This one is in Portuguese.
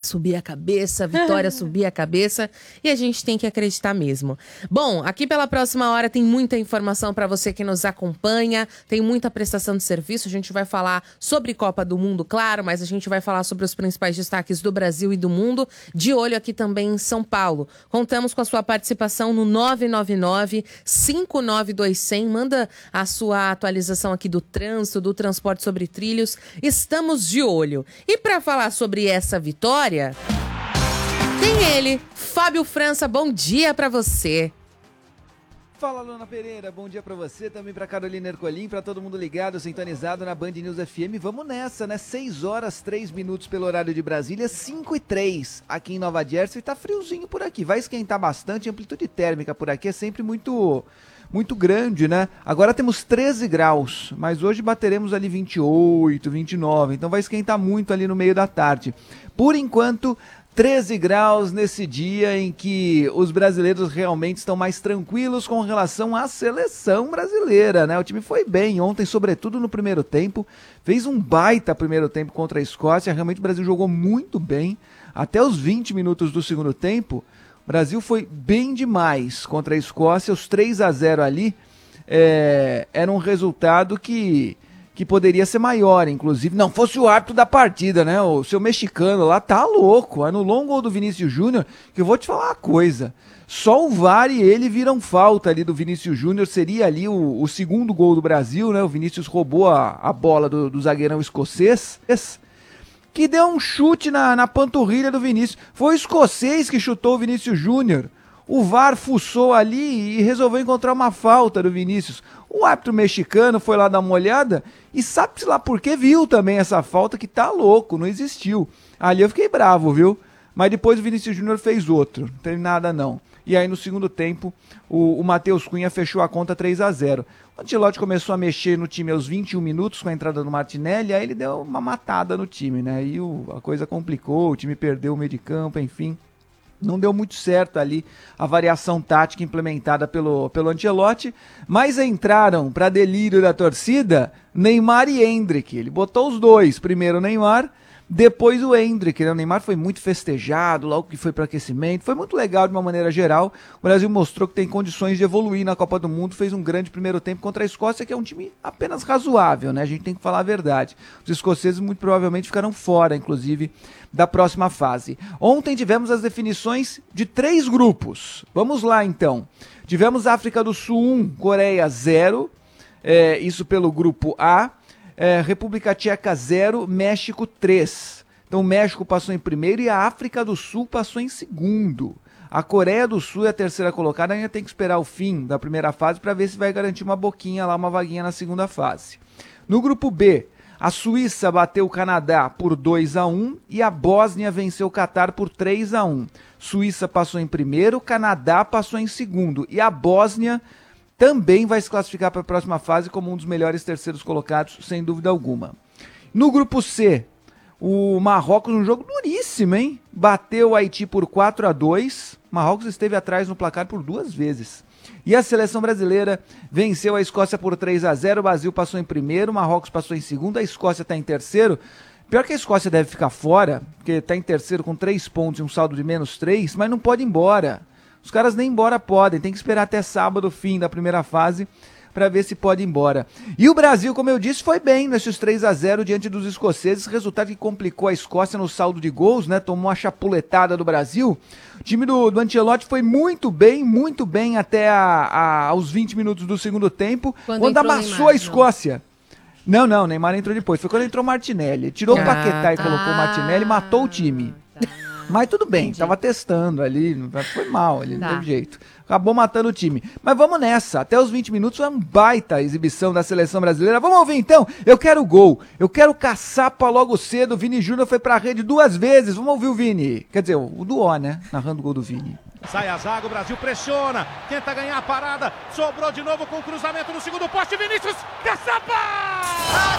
subir a cabeça, vitória subir a cabeça, e a gente tem que acreditar mesmo. Bom, aqui pela próxima hora tem muita informação para você que nos acompanha, tem muita prestação de serviço, a gente vai falar sobre Copa do Mundo, claro, mas a gente vai falar sobre os principais destaques do Brasil e do mundo, de olho aqui também em São Paulo. Contamos com a sua participação no 999-592-100, manda a sua atualização aqui do trânsito, do transporte sobre trilhos, estamos de olho. E para falar sobre essa vitória, tem ele, Fábio França, bom dia para você. Fala, Luna Pereira, bom dia pra você, também pra Carolina Ercolim, pra todo mundo ligado, sintonizado na Band News FM. Vamos nessa, né? 6 horas, 3 minutos pelo horário de Brasília, 5h03 aqui em Nova Jersey. Tá friozinho por aqui, vai esquentar bastante, a amplitude térmica por aqui é sempre muito grande, né? Agora temos 13 graus, mas hoje bateremos ali 28, 29, então vai esquentar muito ali no meio da tarde. Por enquanto, 13 graus nesse dia em que os brasileiros realmente estão mais tranquilos com relação à seleção brasileira, né? O time foi bem ontem, sobretudo no primeiro tempo, fez um baita primeiro tempo contra a Escócia, realmente o Brasil jogou muito bem, até os 20 minutos do segundo tempo, o Brasil foi bem demais contra a Escócia, os 3-0 ali era um resultado que poderia ser maior, inclusive, não fosse o árbitro da partida, né? O seu mexicano lá tá louco, anulou um gol do Vinícius Júnior, que eu vou te falar uma coisa, só o VAR e ele viram falta ali do Vinícius Júnior, seria ali o segundo gol do Brasil, né? O Vinícius roubou a bola do zagueirão escocês, que deu um chute na panturrilha do Vinícius, foi o escocês que chutou o Vinícius Júnior. O VAR fuçou ali e resolveu encontrar uma falta do Vinícius. O árbitro mexicano foi lá dar uma olhada e sabe-se lá por que viu também essa falta que tá louco, não existiu. Ali eu fiquei bravo, viu? Mas depois o Vinícius Júnior fez outro, não teve nada não. E aí no segundo tempo o Matheus Cunha fechou a conta 3-0. O Ancelotti começou a mexer no time aos 21 minutos com a entrada do Martinelli, aí ele deu uma matada no time, né? Aí a coisa complicou, o time perdeu o meio de campo, enfim. Não deu muito certo ali a variação tática implementada pelo Ancelotti, mas entraram para delírio da torcida Neymar e Endrick. Ele botou os dois, primeiro o Neymar, depois o Endrick. O Neymar foi muito festejado, logo que foi para aquecimento, foi muito legal de uma maneira geral. O Brasil mostrou que tem condições de evoluir na Copa do Mundo, fez um grande primeiro tempo contra a Escócia, que é um time apenas razoável, né? A gente tem que falar a verdade. Os escoceses muito provavelmente ficaram fora, inclusive, da próxima fase. Ontem tivemos as definições de 3 grupos. Vamos lá, então. Tivemos África do Sul 1, Coreia 0, isso pelo grupo A. República Tcheca 0, México 3. Então o México passou em primeiro e a África do Sul passou em segundo. A Coreia do Sul é a terceira colocada, ainda tem que esperar o fim da primeira fase para ver se vai garantir uma boquinha lá, uma vaguinha na segunda fase. No grupo B, a Suíça bateu o Canadá por 2-1 e a Bósnia venceu o Catar por 3-1. Suíça passou em primeiro, Canadá passou em segundo e a Bósnia também vai se classificar para a próxima fase como um dos melhores terceiros colocados, sem dúvida alguma. No grupo C, o Marrocos, um jogo duríssimo, hein? Bateu o Haiti por 4-2. Marrocos esteve atrás no placar por 2 vezes. E a seleção brasileira venceu a Escócia por 3-0. O Brasil passou em primeiro, o Marrocos passou em segundo, a Escócia está em terceiro. Pior que a Escócia deve ficar fora, porque está em terceiro com 3 pontos e um saldo de -3, mas não pode ir embora. Os caras nem embora podem, tem que esperar até sábado, fim da primeira fase, para ver se pode ir embora. E o Brasil, como eu disse, foi bem nesses 3-0 diante dos escoceses, resultado que complicou a Escócia no saldo de gols, né? Tomou a chapuletada do Brasil. O time do Ancelotti foi muito bem até aos 20 minutos do segundo tempo, quando amassou a Escócia. Não, Neymar entrou depois, foi quando entrou o Martinelli. Ele tirou o Paquetá e colocou o Martinelli e matou o time. Mas tudo bem, entendi. Tava testando ali, foi mal ali, não teve jeito. Acabou matando o time. Mas vamos nessa, até os 20 minutos foi uma baita exibição da seleção brasileira. Vamos ouvir então? Eu quero gol, eu quero caçapa logo cedo. O Vini Júnior foi pra rede 2 vezes. Vamos ouvir o Vini. Quer dizer, o Duó, né? Narrando o gol do Vini. Sai a zaga, o Brasil pressiona, tenta ganhar a parada, sobrou de novo com o cruzamento no segundo poste, Vinícius, caçapa!